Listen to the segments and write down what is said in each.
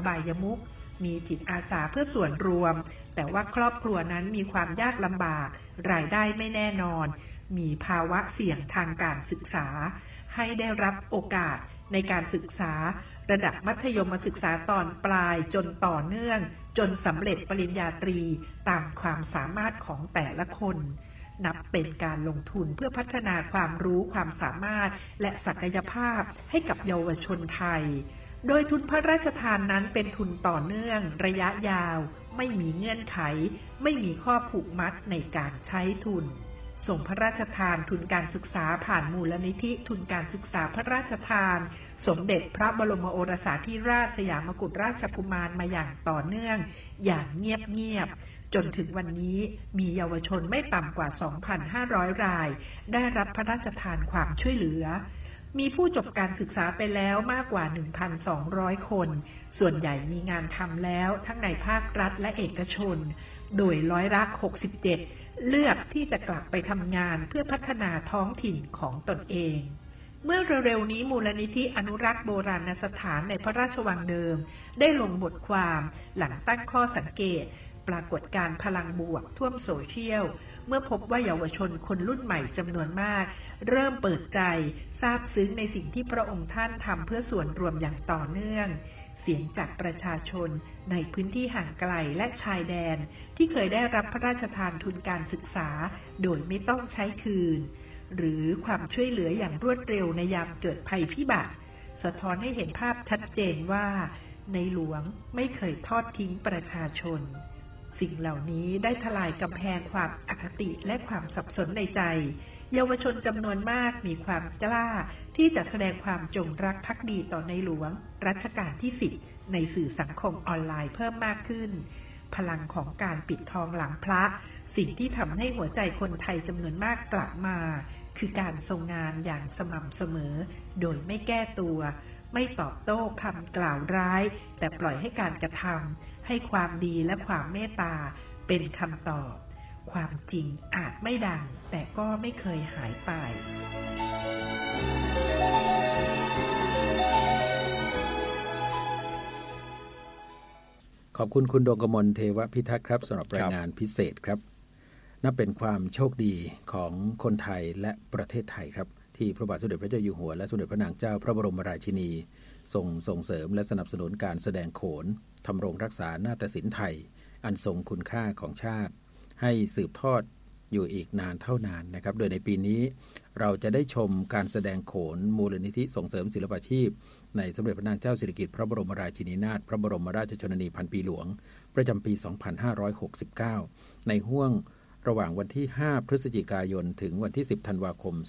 อบายมุขมีจิตอาสาเพื่อส่วนรวมแต่ว่าครอบครัวนั้นมีความยากลำบากรายได้ไม่แน่นอนมีภาวะเสี่ยงทางการศึกษาให้ได้รับโอกาสในการศึกษาระดับมัธยมศึกษาตอนปลายจนต่อเนื่องจนสำเร็จปริญญาตรีตามความสามารถของแต่ละคนนับเป็นการลงทุนเพื่อพัฒนาความรู้ความสามารถและศักยภาพให้กับเยาวชนไทยโดยทุนพระราชทานนั้นเป็นทุนต่อเนื่องระยะยาวไม่มีเงื่อนไขไม่มีข้อผูกมัดในการใช้ทุนส่งพระราชทานทุนการศึกษาผ่านมูลนิธิทุนการศึกษาพระราชทานสมเด็จพระบรมโอรสาธิราชสยามกุฎราชกุมารมาอย่างต่อเนื่องอย่างเงียบๆจนถึงวันนี้มีเยาวชนไม่ต่ำกว่า 2,500 รายได้รับพระราชทานความช่วยเหลือมีผู้จบการศึกษาไปแล้วมากกว่า 1,200 คนส่วนใหญ่มีงานทำแล้วทั้งในภาครัฐและเอกชนโดยร้อยละ 67 เลือกที่จะกลับไปทำงานเพื่อพัฒนาท้องถิ่นของตนเองเมื่อเร็วๆนี้มูลนิธิอนุรักษ์โบราณสถานในพระราชวังเดิมได้ลงบทความหลังตั้งข้อสังเกตปรากฏการณ์พลังบวกท่วมโซเชียลเมื่อพบว่าเยาวชนคนรุ่นใหม่จำนวนมากเริ่มเปิดใจซาบซึ้งในสิ่งที่พระองค์ท่านทำเพื่อส่วนรวมอย่างต่อเนื่องเสียงจากประชาชนในพื้นที่ห่างไกลและชายแดนที่เคยได้รับพระราชทานทุนการศึกษาโดยไม่ต้องใช้คืนหรือความช่วยเหลืออย่างรวดเร็วในยามเกิดภัยพิบัติสะท้อนให้เห็นภาพชัดเจนว่าในหลวงไม่เคยทอดทิ้งประชาชนสิ่งเหล่านี้ได้ทลายกำแพงความอคติและความสับสนในใจเยาวชนจำนวนมากมีความกล้าที่จะแสดงความจงรักภักดีต่อในหลวงรัชกาลที่ 10ในสื่อสังคมออนไลน์เพิ่มมากขึ้นพลังของการปิดทองหลังพระสิ่งที่ทำให้หัวใจคนไทยจำนวนมากกลับมาคือการทรงงานอย่างสม่ำเสมอโดยไม่แก้ตัวไม่ตอบโต้คำกล่าวร้ายแต่ปล่อยให้การกระทำให้ความดีและความเมตตาเป็นคำตอบความจริงอาจไม่ดังแต่ก็ไม่เคยหายไปขอบคุณคุณดวงกมลเทวพิทักษ์ครับสำหรับรายงานพิเศษครับนับเป็นความโชคดีของคนไทยและประเทศไทยครับที่พระบาทสมเด็จพระเจ้าอยู่หัวและสมเด็จพระนางเจ้าพระบรมราชินีส่งเสริมและสนับสนุนการแสดงโขนทำรงรักษานาฏศิลป์ไทยอันทรงคุณค่าของชาติให้สืบทอดอยู่อีกนานเท่านานนะครับโดยในปีนี้เราจะได้ชมการแสดงโขนมูลนิธิส่งเสริมศิลปาชีพในสมเด็จพระนางเจ้าสิริกิติ์พระบรมราชินีนาถพระบรมราชชนนีพันปีหลวงประจำปี 2569 ในห้วงระหว่างวันที่ 5 พฤศจิกายนถึงวันที่ 10 ธันวาคม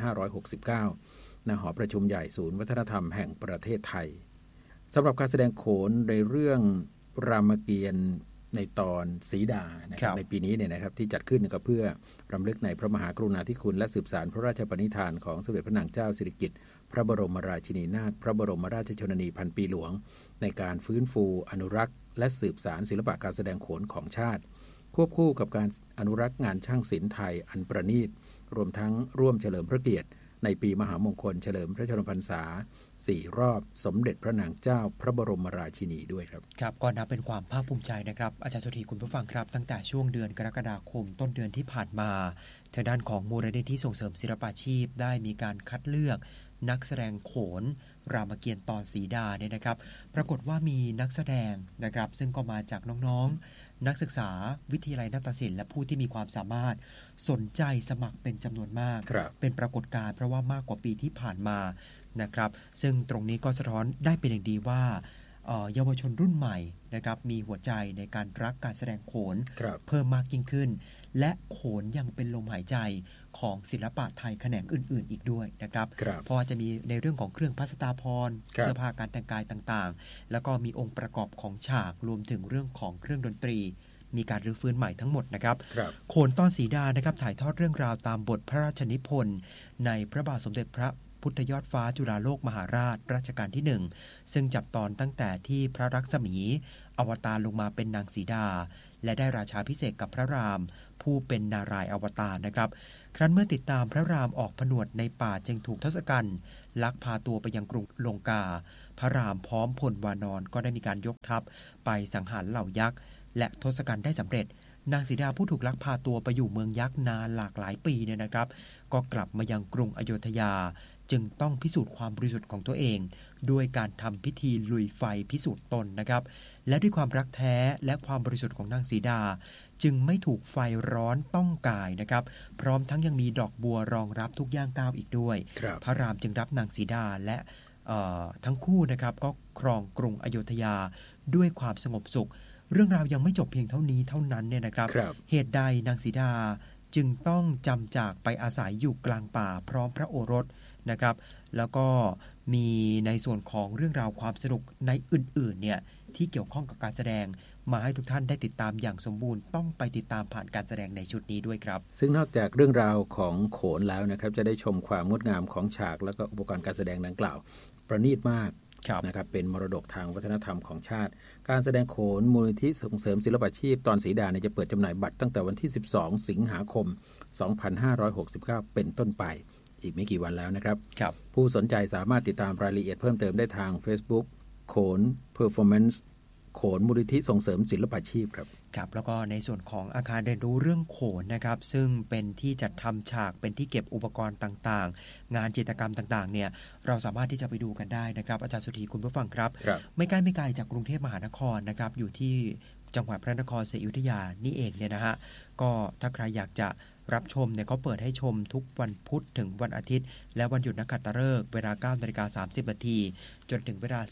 2569 ณ หอประชุมใหญ่ศูนย์วัฒนธรรมแห่งประเทศไทยสำหรับการแสดงโขนในเรื่องรามเกียรติ์ในตอนสีดานะครับในปีนี้เนี่ยนะครับที่จัดขึ้นก็เพื่อรำลึกในพระมหากรุณาธิคุณและสืบสานพระราชปณิธานของสมเด็จพระนางเจ้าสิริกิติ์พระบรมราชินีนาถพระบรมราชชนนีพันปีหลวงในการฟื้นฟูอนุรักษ์และสืบสานศิลปะการแสดงโขนของชาติควบคู่กับการอนุรักษ์งานช่างศิลป์ไทยอันประณีตรวมทั้งร่วมเฉลิมพระเกียรติในปีมหามงคลเฉลิมพระชนมพรรษา4 รอบสมเด็จพระนางเจ้าพระบรมราชินีด้วยครับครับก็นับเป็นความภาคภูมิใจนะครับอาจารย์สุธีคุณผู้ฟังครับตั้งแต่ช่วงเดือนกรกฎาคมต้นเดือนที่ผ่านมาทางด้านของมูลนิธิส่งเสริมศิลปาชีพได้มีการคัดเลือกนักแสดงโขนรามเกียรติ์ตอนสีดาเนี่ยนะครับปรากฏว่ามีนักแสดงนะครับซึ่งก็มาจากน้องๆนักศึกษาวิทยาลัยนาฏศิลป์และผู้ที่มีความสามารถสนใจสมัครเป็นจำนวนมากเป็นปรากฏการณ์เพราะว่ามากกว่าปีที่ผ่านมานะครับซึ่งตรงนี้ก็สะท้อนได้เป็นอย่างดีว่าเยาวชนรุ่นใหม่นะครับมีหัวใจในการรักการแสดงโขนเพิ่มมากยิ่งขึ้นและโขนยังเป็นลมหายใจของศิลปะไทยแขนงอื่นๆอีกด้วยนะครับเพราะจะมีในเรื่องของเครื่องพัสตาภรณ์เสื้อผ้าการแต่งกายต่างๆแล้วก็มีองค์ประกอบของฉากรวมถึงเรื่องของเครื่องดนตรีมีการรื้อฟื้นใหม่ทั้งหมดนะครับโขนตอนสีดานะครับถ่ายทอดเรื่องราวตามบทพระราชนิพนธ์ในพระบาทสมเด็จพระพุทธยอดฟ้าจุฬาโลกมหาราชรัชกาลที่1ซึ่งจับตอนตั้งแต่ที่พระลักษมีอวตารลงมาเป็นนางสีดาและได้ราชาภิเษกกับพระรามผู้เป็นนารายณ์อวตารนะครับครั้นเมื่อติดตามพระรามออกผนวดในป่าจึงถูกทศกัณฐ์ลักพาตัวไปยังกรุงลงกาพระรามพร้อมพลวานรก็ได้มีการยกทัพไปสังหารเหล่ายักษ์และทศกัณฐ์ได้สำเร็จนางสีดาผู้ถูกลักพาตัวไปอยู่เมืองยักษ์นานหลากหลายปีเนี่ยนะครับก็กลับมายังกรุงอโยธยาจึงต้องพิสูจน์ความบริสุทธิ์ของตัวเองด้วยการทำพิธีลุยไฟพิสูจน์ตนนะครับและด้วยความรักแท้และความบริสุทธิ์ของนางสีดาจึงไม่ถูกไฟร้อนต้องกายนะครับพร้อมทั้งยังมีดอกบัวรองรับทุกย่างก้าวอีกด้วยพระรามจึงรับนางสีดาและทั้งคู่นะครับก็ครองกรุงอโยธยาด้วยความสงบสุขเรื่องราวยังไม่จบเพียงเท่านี้เท่านั้นเนี่ยนะครับเหตุใดนางสีดาจึงต้องจำจากไปอาศัยอยู่กลางป่าพร้อมพระโอรสนะครับแล้วก็มีในส่วนของเรื่องราวความสนุกในอื่นๆเนี่ยที่เกี่ยวข้องกับการแสดงมาให้ทุกท่านได้ติดตามอย่างสมบูรณ์ต้องไปติดตามผ่านการแสดงในชุดนี้ด้วยครับซึ่งนอกจากเรื่องราวของโขนแล้วนะครับจะได้ชมความงดงามของฉากและก็อุปกรณ์การแสดงดังกล่าวประณีตมากนะครับเป็นมรดกทางวัฒนธรรมของชาติการแสดงโขนมูลนิธิส่งเสริมศิลปาชีพตอนสีดาเนี่ยจะเปิดจำหน่ายบัตรตั้งแต่วันที่12สิงหาคม2569เป็นต้นไปอีกไม่กี่วันแล้วนะครับผู้สนใจสามารถติดตามรายละเอียดเพิ่มเติมได้ทาง Facebook โขน Performance โขนมูลนิธิส่งเสริมศิลปาชีพครับแล้วก็ในส่วนของอาคารเรียนรู้เรื่องโขนนะครับซึ่งเป็นที่จัดทำฉากเป็นที่เก็บอุปกรณ์ต่างๆงานจิตรกรรมต่างๆเนี่ยเราสามารถที่จะไปดูกันได้นะครับอาจารย์สุธีคุณผู้ฟังครับไม่ใกล้ไม่ไกลจากกรุงเทพมหานครนะครับอยู่ที่จังหวัดพระนครศรีอยุธยานี่เองเนี่ยนะฮะก็ถ้าใครอยากจะรับชมเนี่ยเขาเปิดให้ชมทุกวันพุธถึงวันอาทิตย์และวันหยุดนักขัตฤกษ์เวลา 9:30 น.จนถึงเวลา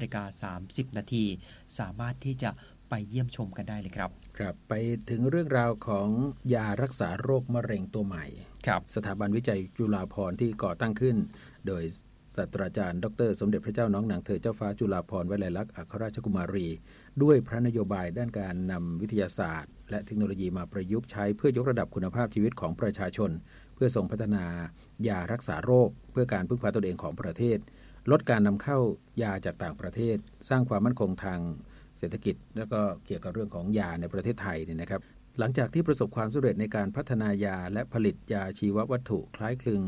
15:30 น.สามารถที่จะไปเยี่ยมชมกันได้เลยครับครับไปถึงเรื่องราวของยารักษาโรคมะเร็งตัวใหม่สถาบันวิจัยจุฬาภรณ์ที่ก่อตั้งขึ้นโดยศาสตราจารย์ดร.สมเด็จพระเจ้าน้องนางเธอเจ้าฟ้าจุฬาภรณ์วลัยลักษณ์อัครราชกุมารีด้วยพระนโยบายด้านการนำวิทยาศาสตร์และเทคโนโลยีมาประยุกต์ใช้เพื่อยกระดับคุณภาพชีวิตของประชาชนเพื่อส่งพัฒนายารักษาโรคเพื่อการพึ่งพาตนเองของประเทศลดการนำเข้ายาจากต่างประเทศสร้างความมั่นคงทางเศรษฐกิจแล้วก็เกี่ยวกับเรื่องของยาในประเทศไทยเนี่ยนะครับหลังจากที่ประสบความสำเร็จในการพัฒนายาและผลิตยาชีววัตถุคล้ายคลึง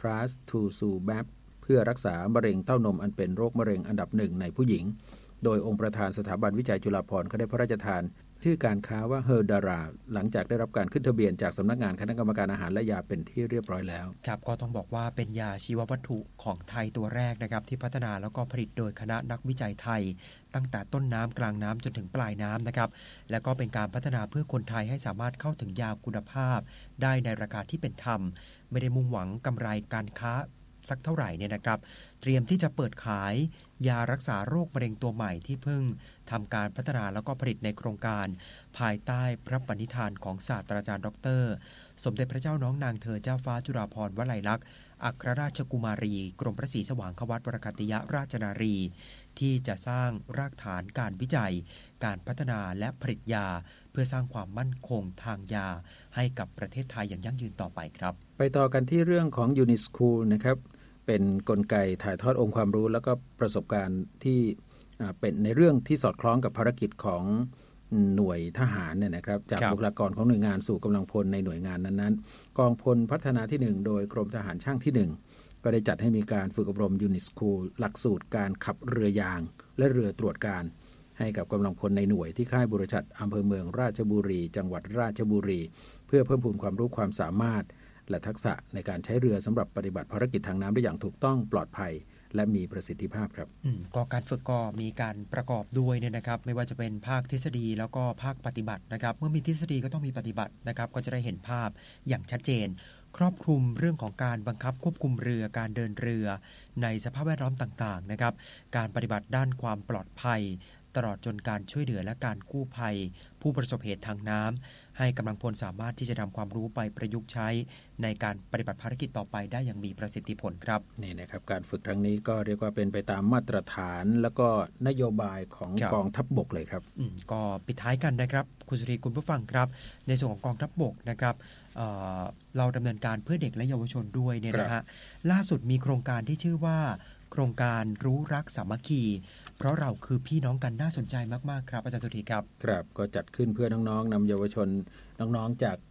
Trastuzumab เพื่อรักษามะเร็งเต้านมอันเป็นโรคมะเร็งอันดับหนึ่งในผู้หญิงโดยองค์ประธานสถาบันวิจัยจุฬาภรณ์ก็ได้พระราชทานชื่อการค้าว่าเฮอร์ดาราหลังจากได้รับการขึ้นทะเบียนจากสำนักงานคณะกรรมการอาหารและยาเป็นที่เรียบร้อยแล้วครับก็ต้องบอกว่าเป็นยาชีววัตถุของไทยตัวแรกนะครับที่พัฒนาแล้วก็ผลิตโดยคณะนักวิจัยไทยตั้งแต่ต้นน้ำกลางน้ำจนถึงปลายน้ำนะครับและก็เป็นการพัฒนาเพื่อคนไทยให้สามารถเข้าถึงยาคุณภาพได้ในราคาที่เป็นธรรมไม่ได้มุ่งหวังกำไรการค้าสักเท่าไหร่เนี่ยนะครับเตรียมที่จะเปิดขายยารักษาโรคมะเร็งตัวใหม่ที่เพิ่งทำการพัฒนาแล้วก็ผลิตในโครงการภายใต้พระปณิธานของศาสตราจารย์ดร.สมเด็จพระเจ้าน้องนางเธอเจ้าฟ้าจุฬาภรณ์วลัยลักษณ์อัครราชกุมารีกรมพระศรีสว่างควัตวรคัตติยราชนารีที่จะสร้างรากฐานการวิจัยการพัฒนาและผลิตยาเพื่อสร้างความมั่นคงทางยาให้กับประเทศไทยอย่างยั่งยืนต่อไปครับไปต่อกันที่เรื่องของ Unischool นะครับเป็นกลไกถ่ายทอดองค์ความรู้แล้วก็ประสบการณ์ที่เป็นในเรื่องที่สอดคล้องกับภารกิจของหน่วยทหารเนี่ยนะครับจากบุคลากรของหน่วยงานสู่กำลังพลในหน่วยงานนั้นๆกองพลพัฒนาที่1โดยกรมทหารช่างที่1ก็ได้จัดให้มีการฝึกอบรม Unischool หลักสูตรการขับเรือยางและเรือตรวจการให้กับกำลังพลในหน่วยที่ค่ายบุรชัดอำเภอเมืองราชบุรีจังหวัดราชบุรีเพื่อเพิ่มพูนความรู้ความสามารถและทักษะในการใช้เรือสำหรับปฏิบัติภารกิจทางน้ำได้อย่างถูกต้องปลอดภัยและมีประสิทธิภาพครับก็การฝึกก็มีการประกอบด้วยเนี่ยนะครับไม่ว่าจะเป็นภาคทฤษฎีแล้วก็ภาคปฏิบัตินะครับเมื่อมีทฤษฎีก็ต้องมีปฏิบัตินะครับก็จะได้เห็นภาพอย่างชัดเจนครอบคลุมเรื่องของการบังคับควบคุมเรือการเดินเรือในสภาพแวดล้อมต่างๆนะครับการปฏิบัติด้านความปลอดภัยตลอดจนการช่วยเหลือและการกู้ภัยผู้ประสบเหตุทางน้ำให้กำลังพลสามารถที่จะนำความรู้ไปประยุกต์ใช้ในการปฏิบัติภารกิจต่อไปได้อย่างมีประสิทธิผลครับนี่นะครับการฝึกครั้งนี้ก็เรียกว่าเป็นไปตามมาตรฐานแล้วก็นโยบายของกองทัพบกเลยครับก็ปิดท้ายกันนะครับคุณสุรีคุณผู้ฟังครับในส่วนของกองทัพบกนะครับเราดำเนินการเพื่อเด็กและเยาวชนด้วยเนี่ยนะฮะล่าสุดมีโครงการที่ชื่อว่าโครงการรู้รักสามัคคีเพราะเราคือพี่น้องกันน่าสนใจมากๆครับอาจารย์สุธีครับครับก็จัดขึ้นเพื่อน้องๆนำเยาวชนน้องๆจาก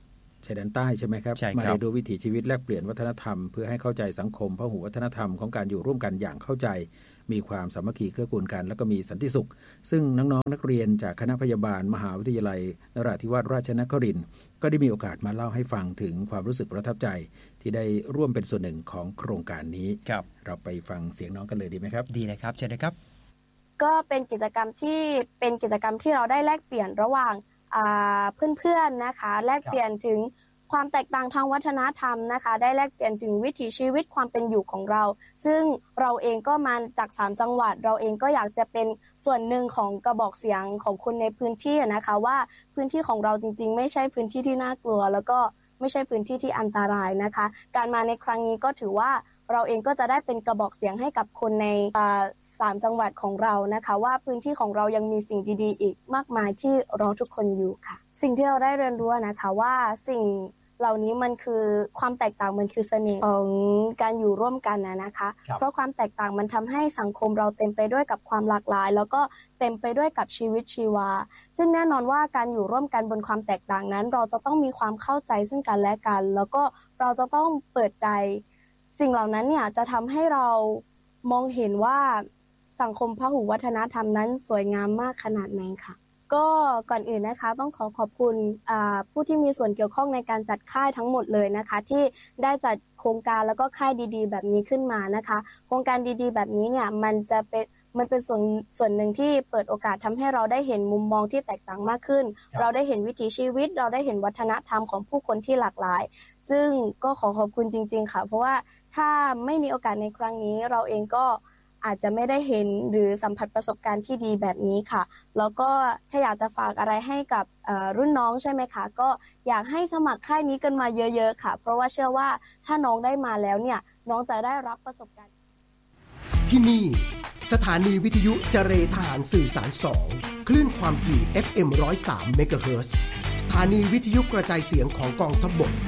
ชายแดนใต้ใช่ไหมครับมาเรียนรู้วิถีชีวิตแลกเปลี่ยนวัฒนธรรมเพื่อให้เข้าใจสังคมพหุวัฒนธรรมของการอยู่ร่วมกันอย่างเข้าใจมีความสามัคคีเกื้อกูลกันแล้วก็มีสันติสุขซึ่งน้องๆนักเรียนจากคณะพยาบาลมหาวิทยาลัยนราธิวาสราชนครินทร์ก็ได้มีโอกาสมาเล่าให้ฟังถึงความรู้สึกประทับใจที่ได้ร่วมเป็นส่วนหนึ่งของโครงการนี้เราไปฟังเสียงน้องกันเลยดีไหมครับดีเลยครับเชิญเลยครับก็เป็นกิจกรรมที่เราได้แลกเปลี่ยนระหว่างเพื่อนๆนะคะแลกเปลี่ยนถึงความแตกต่างทางวัฒนธรรมนะคะได้แลกเปลี่ยนถึงวิถีชีวิตความเป็นอยู่ของเราซึ่งเราเองก็มาจาก3จังหวัดเราเองก็อยากจะเป็นส่วนหนึ่งของกระบอกเสียงของคนในพื้นที่นะคะว่าพื้นที่ของเราจริงๆไม่ใช่พื้นที่ที่น่ากลัวแล้วก็ไม่ใช่พื้นที่ที่อันตรายนะคะการมาในครั้งนี้ก็ถือว่าเราเองก็จะได้เป็นกระบอกเสียงให้กับคนใน3จังหวัดของเรานะคะว่าพื้นที่ของเรายังมีสิ่งดีๆอีกมากมายที่รอทุกคนอยู่ค่ะสิ่งที่เราได้เรียนรู้นะคะว่าสิ่งเหล่านี้มันคือความแตกต่างมันคือเสน่ห์ของการอยู่ร่วมกันนะคะเพราะความแตกต่างมันทำให้สังคมเราเต็มไปด้วยกับความหลากหลายแล้วก็เต็มไปด้วยกับชีวิตชีวาซึ่งแน่นอนว่าการอยู่ร่วมกันบนความแตกต่างนั้นเราจะต้องมีความเข้าใจซึ่งกันและกันแล้วก็เราจะต้องเปิดใจสิ่งเหล่านั้นเนี่ยจะทำให้เรามองเห็นว่าสังคมพหุวัฒนธรรมนั้นสวยงามมากขนาดไหนค่ะก็ก่อนอื่นนะคะต้องขอบคุณผู้ที่มีส่วนเกี่ยวข้องในการจัดค่ายทั้งหมดเลยนะคะที่ได้จัดโครงการแล้วก็ค่ายดีๆแบบนี้ขึ้นมานะคะโครงการดีๆแบบนี้เนี่ยมันเป็นส่วนหนึ่งที่เปิดโอกาสทำให้เราได้เห็นมุมมองที่แตกต่างมากขึ้นเราได้เห็นวิถีชีวิตเราได้เห็นวัฒนธรรมของผู้คนที่หลากหลายซึ่งก็ขอบคุณจริงๆค่ะเพราะว่าถ้าไม่มีโอกาสในครั้งนี้เราเองก็อาจจะไม่ได้เห็นหรือสัมผัสประสบการณ์ที่ดีแบบนี้ค่ะแล้วก็ถ้าอยากจะฝากอะไรให้กับรุ่นน้องใช่ไหมคะก็อยากให้สมัครค่ายนี้กันมาเยอะๆค่ะเพราะว่าเชื่อว่าถ้าน้องได้มาแล้วเนี่ยน้องจะได้รับประสบการณ์ที่นี่สถานีวิทยุเจรทหารสื่อสาร2คลื่นความถี่ FM 103 เมกะเฮิรตซ์สถานีวิทยุกระจายเสียงของกองทัพบก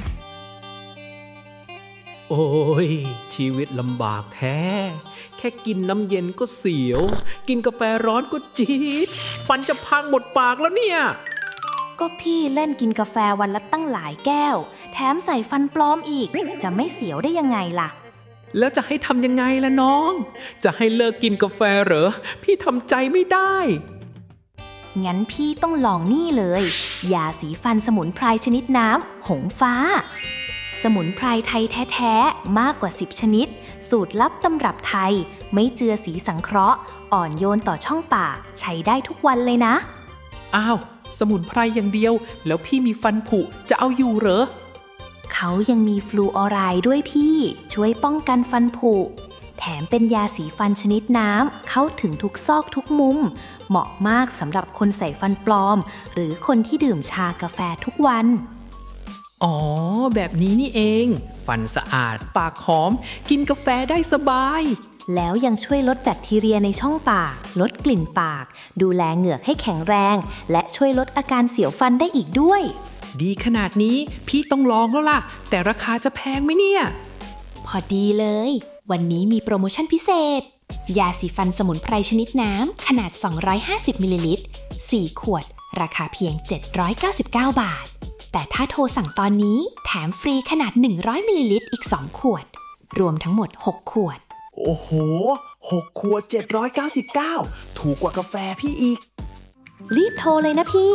โอ้ยชีวิตลำบากแท้แค่กินน้ำเย็นก็เสียวกินกาแฟร้อนก็จี๊ดฟันจะพังหมดปากแล้วเนี่ยก็พี่เล่นกินกาแฟวันละตั้งหลายแก้วแถมใส่ฟันปลอมอีกจะไม่เสียวได้ยังไงล่ะแล้วจะให้ทำยังไงล่ะน้องจะให้เลิกกินกาแฟเหรอพี่ทำใจไม่ได้งั้นพี่ต้องลองนี่เลยยาสีฟันสมุนไพรชนิดน้ำหงฟ้าสมุนไพรไทยแท้ๆมากกว่า10ชนิดสูตรลับตำรับไทยไม่เจือสีสังเคราะห์อ่อนโยนต่อช่องปากใช้ได้ทุกวันเลยนะอ้าวสมุนไพรอย่างเดียวแล้วพี่มีฟันผุจะเอาอยู่เหรอเขายังมีฟลูออไรด์ด้วยพี่ช่วยป้องกันฟันผุแถมเป็นยาสีฟันชนิดน้ำเข้าถึงทุกซอกทุกมุมเหมาะมากสำหรับคนใส่ฟันปลอมหรือคนที่ดื่มชากาแฟทุกวันอ๋อแบบนี้นี่เองฟันสะอาดปากหอมกินกาแฟได้สบายแล้วยังช่วยลดแบคทีเรียในช่องปากลดกลิ่นปากดูแลเหงือกให้แข็งแรงและช่วยลดอาการเสียวฟันได้อีกด้วยดีขนาดนี้พี่ต้องลองแล้วล่ะแต่ราคาจะแพงไหมเนี่ยพอดีเลยวันนี้มีโปรโมชั่นพิเศษยาสีฟันสมุนไพรชนิดน้ำขนาด250มิลลิลิตร4ขวดราคาเพียง799 บาทแต่ถ้าโทรสั่งตอนนี้แถมฟรีขนาด100มิลลิลิตรอีก2ขวดรวมทั้งหมด6ขวดโอ้โห6ขวด799ถูกกว่ากาแฟพี่อีกรีบโทรเลยนะพี่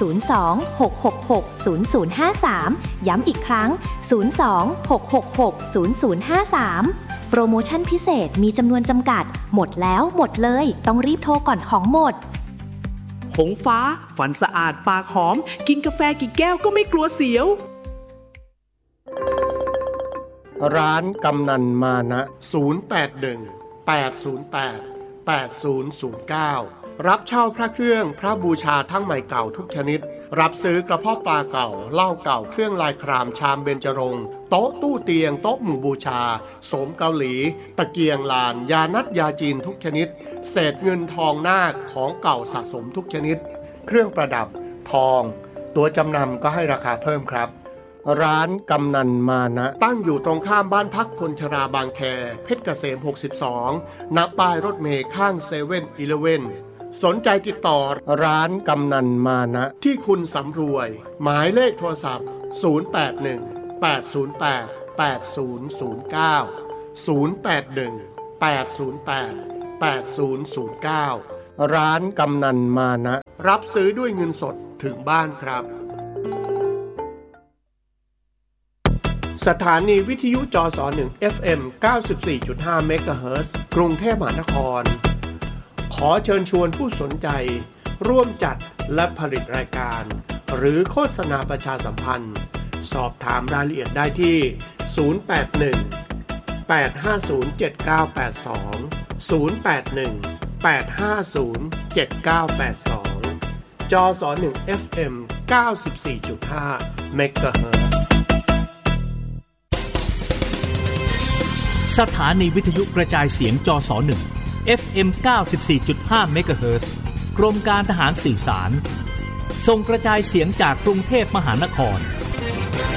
02-666-0053ย้ำอีกครั้ง02-666-0053โปรโมชั่นพิเศษมีจำนวนจำกัดหมดแล้วหมดเลยต้องรีบโทรก่อนของหมดหงฟ้าฟันสะอาดปากหอมกินกาแฟกี่แก้วก็ไม่กลัวเสียวร้านกำนันมานะ081-808-8009รับเช่าพระเครื่องพระบูชาทั้งใหม่เก่าทุกชนิดรับซื้อกระเพาะปลาเก่าเหล้าเก่าเครื่องลายครามชามเบญจรงค์โต๊ะตู้เตียงโต๊ะหมู่บูชาโสมเกาหลีตะเกียงลานยานัดยาจีนทุกชนิดเศษเงินทองนาคของเก่าสะสมทุกชนิดเครื่องประดับทองตัวจำนำก็ให้ราคาเพิ่มครับร้านกำนันมานะตั้งอยู่ตรงข้ามบ้านพักคนชราบางแคเพชรเกษม62ณป้ายรถเมล์ข้าง7-Elevenสนใจติดต่อร้านกำนันมานะที่คุณสำรวยหมายเลขโทรศัพท์ร้านกำนันมานะรับซื้อด้วยเงินสดถึงบ้านครับสถานีวิทยุจส1 FM 94.5 เมกะเฮิรตซ์กรุงเทพมหานครขอเชิญชวนผู้สนใจร่วมจัดและผลิตรายการหรือโฆษณาประชาสัมพันธ์สอบถามรายละเอียดได้ที่081 850 7982 081 850 7982 จส1 FM 94.5 เมกะเฮิรตซ์สถานีวิทยุกระจายเสียงจส1 FM 94.5 เมกะเฮิรตซ์กรมการทหารสื่อสารส่งกระจายเสียงจากกรุงเทพมหานคร